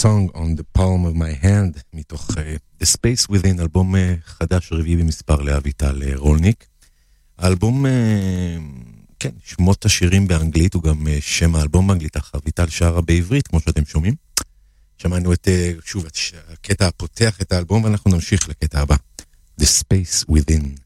Song on the Palm of My Hand, מתוך The Space Within, אלבום חדש רביעי במספר לאביטל רולניק. האלבום, כן, שמות השירים באנגלית, הוא גם שם האלבום באנגלית, אך אביטל שרה בעברית, כמו שאתם שומעים. שמענו שוב, הקטע הפותח את האלבום, ואנחנו נמשיך לקטע הבא. The Space Within.